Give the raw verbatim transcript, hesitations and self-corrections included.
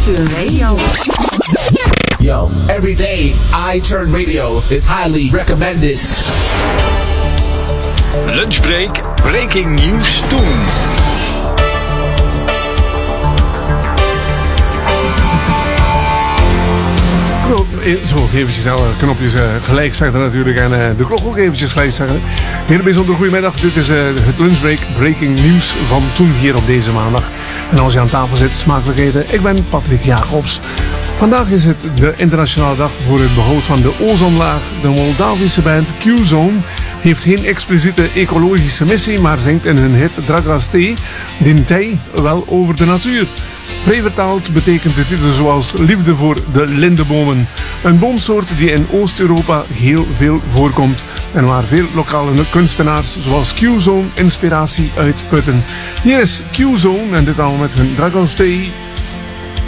Turn Radio. Yo, every day iTurn Radio is highly recommended. Lunchbreak, breaking news toen. Zo, eventjes alle knopjes uh, gelijk zetten natuurlijk en uh, de klok ook eventjes gelijk zetten. Hele bijzonder goedemiddag, dit is uh, het Lunchbreak Breaking News van toen hier op deze maandag. En als je aan tafel zit, smakelijk eten, ik ben Patrick Jacobs. Vandaag is het de internationale dag voor het behoud van de ozonlaag. De Moldavische band Q-Zone heeft geen expliciete ecologische missie, maar zingt in hun hit Dragoste Dintei wel over de natuur. Vrij vertaald betekent de titel zoals liefde voor de lindebomen. Een boomsoort die in Oost-Europa heel veel voorkomt en waar veel lokale kunstenaars zoals Q-Zone inspiratie uitputten. Hier is Q-Zone en dit al met hun Dragoste